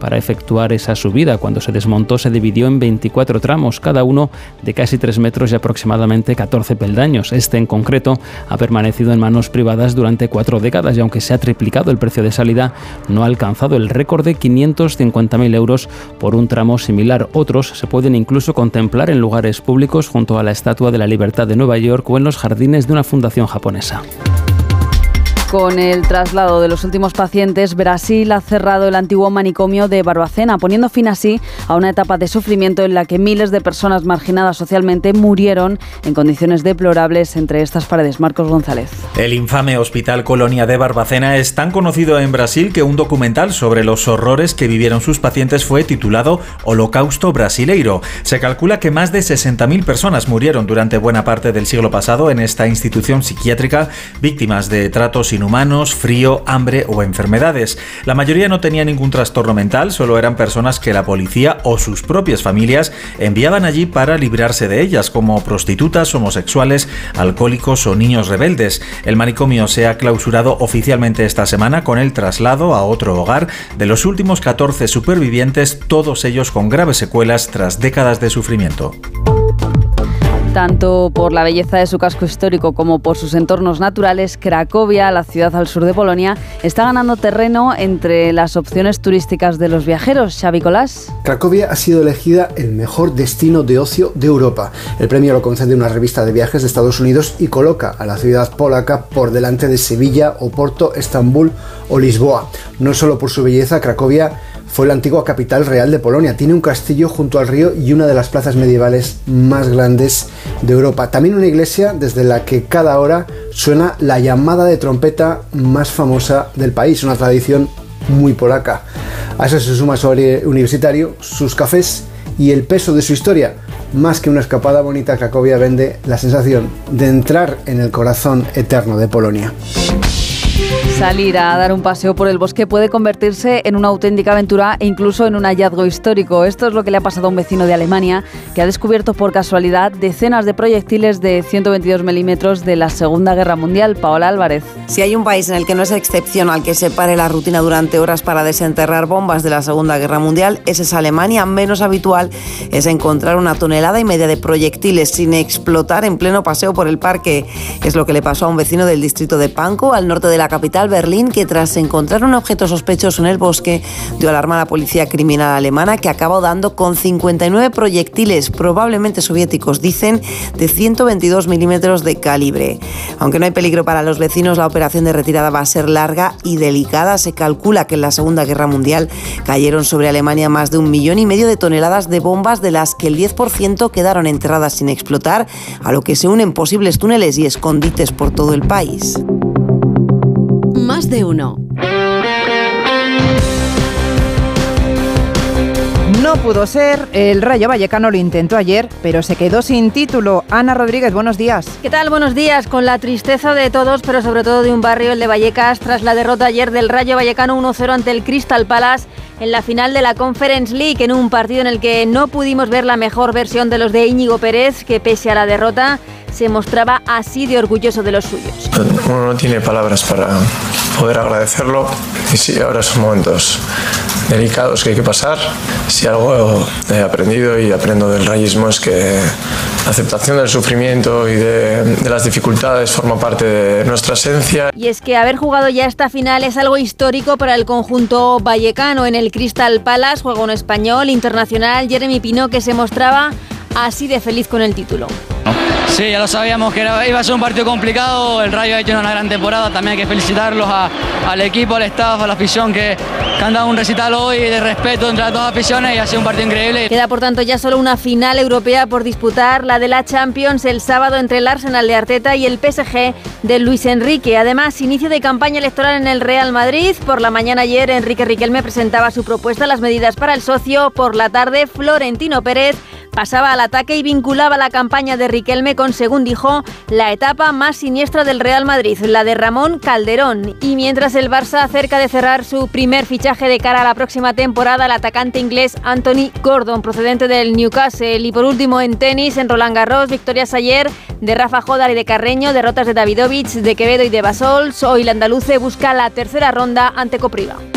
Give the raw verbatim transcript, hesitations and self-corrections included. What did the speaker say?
para efectuar esa subida. Cuando se desmontó se dividió en veinticuatro tramos, cada uno de casi tres metros y aproximadamente catorce peldaños. Este en concreto ha permanecido en manos privadas durante cuatro décadas y aunque se ha triplicado el precio de salida, no ha alcanzado el récord de quinientos cincuenta mil euros por un tramo similar. Otros se pueden incluso contemplar en lugares públicos junto a la Estatua de la Libertad de Nueva York o en los jardines de una fundación japonesa. Con el traslado de los últimos pacientes, Brasil ha cerrado el antiguo manicomio de Barbacena, poniendo fin así a una etapa de sufrimiento en la que miles de personas marginadas socialmente murieron en condiciones deplorables entre estas paredes. Marcos González. El infame Hospital Colonia de Barbacena es tan conocido en Brasil que un documental sobre los horrores que vivieron sus pacientes fue titulado Holocausto Brasileiro. Se calcula que más de sesenta mil personas murieron durante buena parte del siglo pasado en esta institución psiquiátrica, víctimas de tratos inhumanos, frío, hambre o enfermedades. La mayoría no tenía ningún trastorno mental, solo eran personas que la policía o sus propias familias enviaban allí para librarse de ellas, como prostitutas, homosexuales, alcohólicos o niños rebeldes. El manicomio se ha clausurado oficialmente esta semana con el traslado a otro hogar de los últimos catorce supervivientes, todos ellos con graves secuelas tras décadas de sufrimiento. Tanto por la belleza de su casco histórico como por sus entornos naturales, Cracovia, la ciudad al sur de Polonia, está ganando terreno entre las opciones turísticas de los viajeros. Xavi Colás. Cracovia ha sido elegida el mejor destino de ocio de Europa. El premio lo concede una revista de viajes de Estados Unidos y coloca a la ciudad polaca por delante de Sevilla, Oporto, Estambul o Lisboa. No solo por su belleza, Cracovia fue la antigua capital real de Polonia. Tiene un castillo junto al río y una de las plazas medievales más grandes de Europa. También una iglesia desde la que cada hora suena la llamada de trompeta más famosa del país, una tradición muy polaca. A eso se suma su aire universitario, sus cafés y el peso de su historia. Más que una escapada bonita, Cracovia vende la sensación de entrar en el corazón eterno de Polonia. Salir a dar un paseo por el bosque puede convertirse en una auténtica aventura e incluso en un hallazgo histórico. Esto es lo que le ha pasado a un vecino de Alemania que ha descubierto por casualidad decenas de proyectiles de ciento veintidós milímetros de la Segunda Guerra Mundial. Paola Álvarez. Si hay un país en el que no es excepcional que se pare la rutina durante horas para desenterrar bombas de la Segunda Guerra Mundial, ese es Alemania. Menos habitual es encontrar una tonelada y media de proyectiles sin explotar en pleno paseo por el parque. Es lo que le pasó a un vecino del distrito de Pankow, al norte de la capital, Berlín, que tras encontrar un objeto sospechoso en el bosque dio alarma a la policía criminal alemana, que acabó dando con cincuenta y nueve proyectiles, probablemente soviéticos, dicen, de ciento veintidós milímetros de calibre. Aunque no hay peligro para los vecinos, la operación de retirada va a ser larga y delicada. Se calcula que en la Segunda Guerra Mundial cayeron sobre Alemania más de un millón y medio de toneladas de bombas, de las que el diez por ciento quedaron enterradas sin explotar, a lo que se unen posibles túneles y escondites por todo el país. Más de uno. No pudo ser, el Rayo Vallecano lo intentó ayer, pero se quedó sin título. Ana Rodríguez, buenos días. ¿Qué tal? Buenos días. Con la tristeza de todos, pero sobre todo de un barrio, el de Vallecas, tras la derrota ayer del Rayo Vallecano uno cero ante el Crystal Palace en la final de la Conference League, en un partido en el que no pudimos ver la mejor versión de los de Íñigo Pérez, que pese a la derrota se mostraba así de orgulloso de los suyos. Uno no tiene palabras para poder agradecerlo, y sí, ahora son momentos delicados que hay que pasar. Si algo he aprendido y aprendo del rayismo es que la aceptación del sufrimiento y de, de las dificultades forma parte de nuestra esencia. Y es que haber jugado ya esta final es algo histórico para el conjunto vallecano. En el Crystal Palace juega un español internacional, Jeremy Pino, que se mostraba así de feliz con el título. Sí, ya lo sabíamos que era, iba a ser un partido complicado. El Rayo ha hecho una gran temporada. También hay que felicitarlos a, al equipo, al staff, a la afición que, que han dado un recital hoy de respeto entre las dos aficiones y ha sido un partido increíble. Queda por tanto ya solo una final europea por disputar, la de la Champions, el sábado entre el Arsenal de Arteta y el P S G de Luis Enrique. Además, inicio de campaña electoral en el Real Madrid. Por la mañana ayer Enrique Riquelme presentaba su propuesta, las medidas para el socio. Por la tarde Florentino Pérez pasaba al ataque y vinculaba la campaña de Riquelme con, según dijo, la etapa más siniestra del Real Madrid, la de Ramón Calderón. Y mientras el Barça acerca de cerrar su primer fichaje de cara a la próxima temporada, el atacante inglés Anthony Gordon, procedente del Newcastle. Y por último, en tenis, en Roland Garros, victorias ayer de Rafa Jodar y de Carreño, derrotas de Davidovich, de Quevedo y de Basols. Hoy el andaluce busca la tercera ronda ante Kopriva.